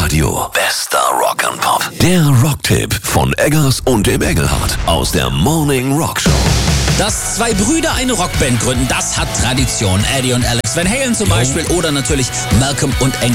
Radio. Bester Rock and Pop. Der Rocktipp von Eggers und dem Engelhardt aus der Morning Rock Show. Dass zwei Brüder eine Rockband gründen, das hat Tradition. Eddie und Alex Van Halen zum Beispiel oder natürlich Malcolm und Angus